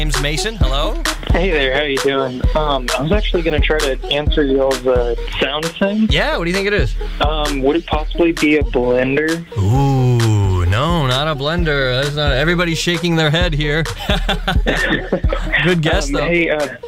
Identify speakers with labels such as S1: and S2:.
S1: Name's Mason. Hello.
S2: Hey there, how you doing? I was actually going to try to answer y'all's sound thing.
S1: Yeah, what do you think it is?
S2: Would it possibly be a blender?
S1: Ooh, no, not a blender. That's not. Everybody's shaking their head here. Good guess, though.
S2: Hey,